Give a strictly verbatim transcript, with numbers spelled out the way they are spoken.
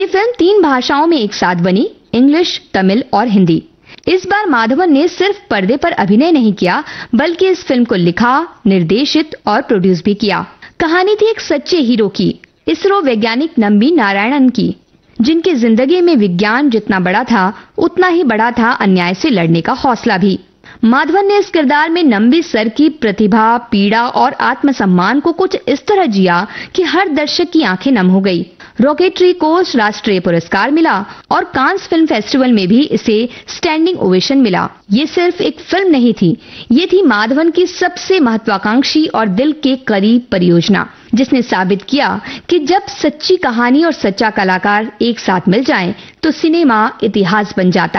ये फिल्म तीन भाषाओं में एक साथ बनी, इंग्लिश, तमिल और हिंदी। इस बार माधवन ने सिर्फ पर्दे पर अभिनय नहीं किया, बल्कि इस फिल्म को लिखा, निर्देशित और प्रोड्यूस भी किया। कहानी थी एक सच्चे हीरो की, इसरो वैज्ञानिक नंबी नारायणन की, जिनकी जिंदगी में विज्ञान जितना बड़ा था, उतना ही बड़ा था अन्याय से लड़ने का हौसला भी। माधवन ने इस किरदार में नंबी सर की प्रतिभा, पीड़ा और आत्मसम्मान को कुछ इस तरह जिया कि हर दर्शक की आंखें नम हो गई। रॉकेटरी को राष्ट्रीय पुरस्कार मिला और कांस फिल्म फेस्टिवल में भी इसे स्टैंडिंग ओवेशन मिला। ये सिर्फ एक फिल्म नहीं थी, ये थी माधवन की सबसे महत्वाकांक्षी और दिल के करीब परियोजना, जिसने साबित किया कि जब सच्ची कहानी और सच्चा कलाकार एक साथ मिल जाएं, तो सिनेमा इतिहास बन जाता है।